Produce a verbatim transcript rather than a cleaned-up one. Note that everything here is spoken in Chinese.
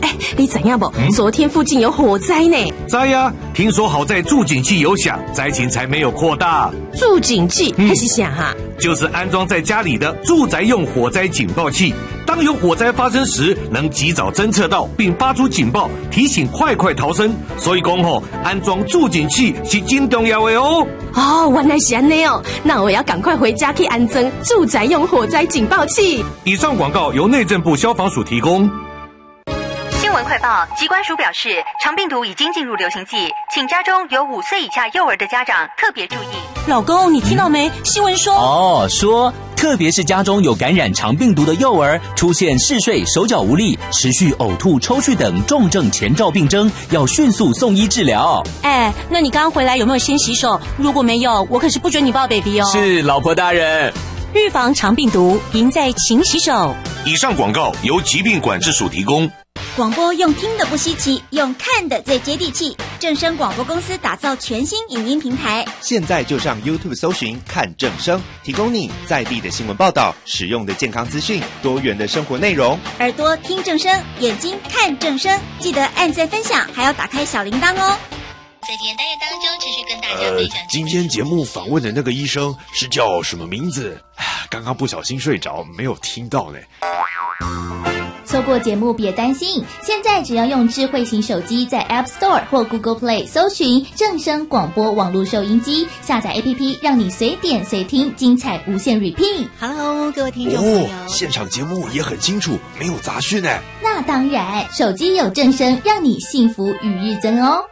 哎，你知影不？嗯、昨天附近有火灾呢。 知呀，听说好在助警器有响，灾情才没有扩大。 助警器还是啥哈？ 就是安装在家里的住宅用火灾警报器。当有火灾发生时，能及早侦测到并发出警报，提醒快快逃生。所以讲吼，安装助警器是真重要的哦。 哦，原来是安内哦，那我要赶快回家去安装住宅用火灾警报器。 以上广告由内政部消防署提供。 新闻快报，疾管署表示，肠病毒已经进入流行季，请家中有五岁以下幼儿的家长特别注意。 老公，你听到没？新闻说哦，说特别是家中有感染肠病毒的幼儿，出现嗜睡、手脚无力、持续呕吐、抽搐等重症前兆病征，要迅速送医治疗。 哎，那你刚刚回来有没有先洗手？如果没有，我可是不准你抱 baby 哦。 是，老婆大人。 预防肠病毒，赢在勤洗手。 以上广告由疾病管制署提供。 广播用听的不稀奇，用看的最接地气。正声广播公司打造全新影音平台， 现在就上 YouTube 搜寻看正声，提供你在地的新闻报道、实用的健康资讯、多元的生活内容。 耳朵听正声，眼睛看正声，记得按赞分享，还要打开小铃铛哦。 在今天单元当中，持续跟大家分享。 呃，今天节目访问的那个医生是叫什么名字？刚刚不小心睡着，没有听到呢。 错过节目别担心，现在只要用智慧型手机在 App Store 或 Google Play 搜寻正声广播网络收音机，下载 A P P 让你随点随听，精彩无限 repeat。Hello， 各位听众朋友， 哦，现场节目也很清楚，没有杂讯呢。 那当然，手机有正声，让你幸福与日增哦。